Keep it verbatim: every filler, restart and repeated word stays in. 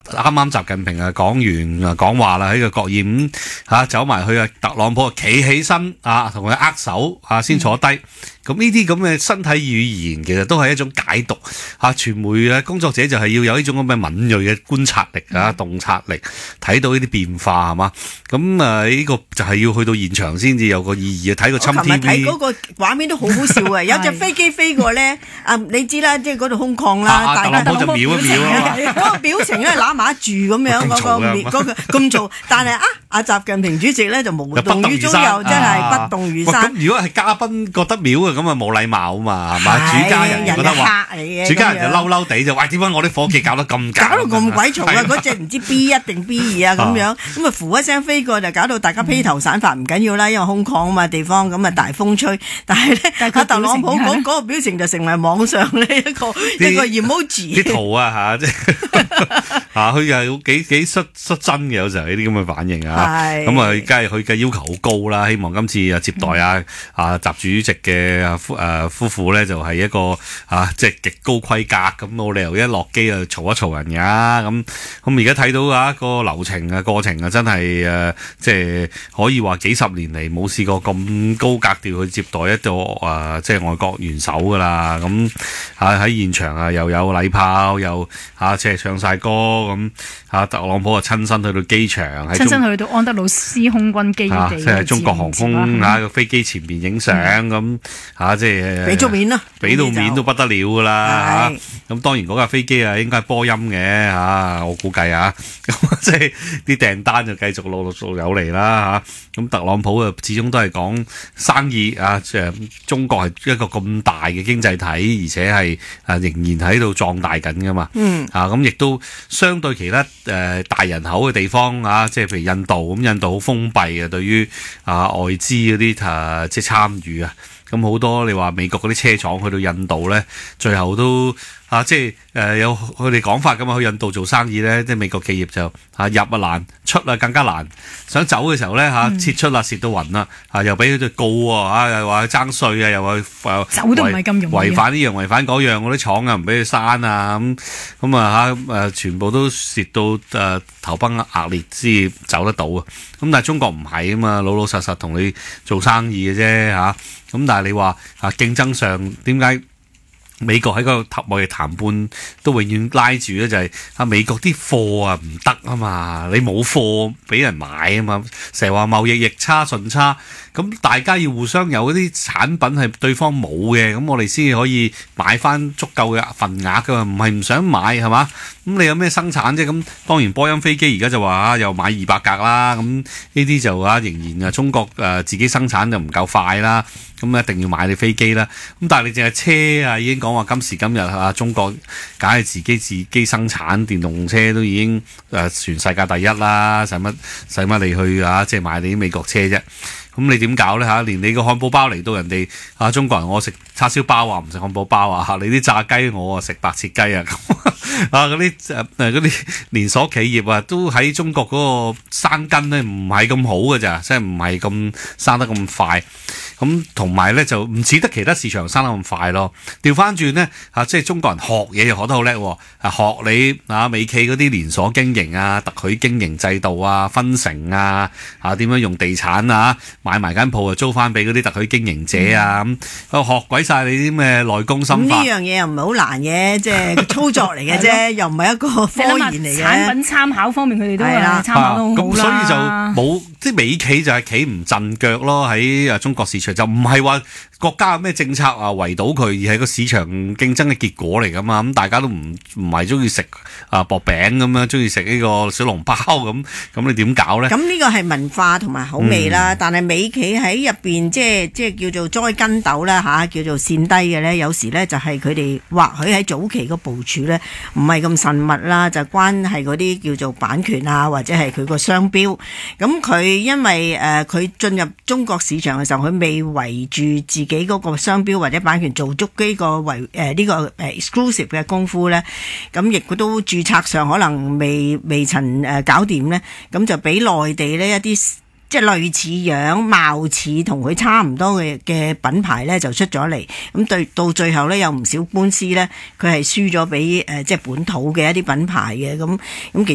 啱啱習近平啊講完講話啦，喺個國宴嚇、啊、走埋去啊，特朗普企起身啊，同佢握手啊，先坐低。咁呢啲咁嘅身體語言其實都係一種解讀嚇，傳媒嘅工作者就係要有呢種咁嘅敏鋭嘅觀察力啊、洞察力，睇到呢啲變化係嘛？咁啊呢個就係要去到現場先至有個意義啊！睇個侵 T V， 我琴日睇嗰個畫面都好好笑啊！有隻飛機飛過咧，啊你知啦，即係嗰度空曠啦， 特朗普就秒一秒啊！ 嗰個表情咧揦埋住咁樣，嗰個嗰個咁做，但係啊阿習近平主席咧就無動於衷，又真係不動如山。 咁如果係嘉賓覺得秒啊，咁啊冇禮貌啊嘛，係嘛？主家人覺得話，主家人就嬲嬲地就喂，點解我啲伙計搞得咁搞到咁鬼嘈啊？嗰隻唔知 B 一定 B 二啊咁樣，咁啊呼一聲飛過就搞到大家披頭散髮，唔緊要啦，因為空曠啊嘛地方，咁啊大風吹。但係咧，阿特朗普嗰嗰個表情就成為網上呢一個一個 emoji 啲圖啊嚇，即係嚇佢又幾幾率率真嘅，有時候呢啲咁嘅反應啊。咁啊，梗係佢嘅要求好高啦，希望今次啊接待啊啊習主席嘅夫誒夫婦咧就係一個啊即係極高規格，咁冇理由一落機啊嘈一嘈人㗎。咁咁而家睇到啊個流程啊過程啊真係誒即係可以話幾十年嚟冇試過咁高格調去接待一個誒即係外國元首㗎啦。咁啊喺現場啊又有禮炮，又啊即係唱晒歌咁啊，特朗普啊親身去到機場， 親身去到安德魯斯空軍基地， 即係中國航空嚇個飛機前面影相咁嚇，即係俾足面啦， 俾到面都不得了㗎啦嚇。咁當然嗰架飛機啊應該係波音嘅嚇，我估計啊，咁即係啲訂單就繼續陸陸續有嚟啦嚇。咁特朗普啊始終都係講生意啊，即係中國係一個咁大嘅經濟體，而且係啊仍然喺度壯大緊㗎嘛。嗯啊咁亦都相對其他誒大人口嘅地方啊，即係譬如印度咁，印度好封閉嘅對於啊外資嗰啲誒即係參與啊。咁好多你話美國嗰啲車廠去到印度咧，最後都啊即係誒、呃、有佢哋講法㗎嘛，去印度做生意咧，即係美國企業就啊入啊難，出啊更加難。想走嘅時候咧嚇，撤出啦，蝕到暈啦，啊又俾佢哋告喎，啊又話佢爭稅啊，又話佢走都唔係咁容易， 違反呢樣違反嗰樣，嗰啲廠啊唔俾佢閂啊咁咁啊嚇誒，全部都蝕到誒、呃、頭崩額裂先走得到啊！咁但係中國唔係啊嘛，老老實實同你做生意嘅啫嚇。咁但係你話啊競爭上點解美國喺個貿易談判都永遠拉住咧？就係啊美國啲貨啊唔得啊嘛，你冇貨俾人買啊嘛，成日話貿易逆差順差，咁大家要互相有嗰啲產品係對方冇嘅，咁我哋先至可以買翻足夠嘅份額噶嘛，唔係唔想買係嘛？咁你有咩生產啫？咁當然波音飛機而家就話啊又買二百架啦，咁呢啲就啊仍然啊中國誒自己生產就唔夠快啦。咁一定要買你飛機啦，咁但係你淨係車啊，已經講話今時今日啊，中國梗係自己自己生產電動車都已經誒全世界第一啦，使乜使乜你去啊？即係買你啲美國車啫？咁你點搞咧嚇？連你個漢堡包嚟到人哋啊，中國人我食叉燒包啊，唔食漢堡包啊，你啲炸雞我啊食白切雞啊，啊嗰啲誒誒嗰啲連鎖企業啊，都喺中國嗰個生根咧唔係咁好嘅咋，即係唔係咁生得咁快。咁同埋咧就唔似得其他市場生得咁快咯。調翻轉咧嚇，即係中國人學嘢又學得好叻喎，啊學你啊美企嗰啲連鎖經營啊、特許經營制度啊、分成啊、啊點樣用地產啊買埋間鋪啊租翻俾嗰啲特許經營者啊咁，嗯、學鬼晒你啲咩內功心法。 咁呢樣嘢又唔係好難嘅，即係操作嚟嘅啫，又唔係一個科研嚟嘅。 產品參考方面佢哋都係參考到好啦。 咁所以就冇即係美企就係企唔陣腳咯，喺啊中國市場。就唔係話國家有咩政策啊圍堵佢，而係個市場競爭嘅結果嚟噶嘛。咁大家都唔唔係中意食啊薄餅咁樣，中意食呢個小籠包咁，咁你點搞咧？ 咁呢個係文化同埋口味啦。嗯、但係美企喺入邊，即係即係叫做栽跟斗啦嚇，叫做跣低嘅咧。有時咧就係佢哋或許喺早期個部署咧唔係咁慎密啦，就關係嗰啲叫做版權啊，或者係佢個商標。咁佢因為誒佢進入中國市場嘅時候，佢未圍住自己嗰個商標或者版權做足呢個圍誒呢個誒 exclusive 嘅功夫咧，咁亦都註冊上可能未未曾誒搞掂咧，咁就俾內地呢一啲即係類似樣貌似同佢差唔多嘅嘅品牌咧就出咗嚟，咁對到最後咧有唔少官司咧，佢係輸咗俾誒即係本土嘅一啲品牌嘅，咁咁其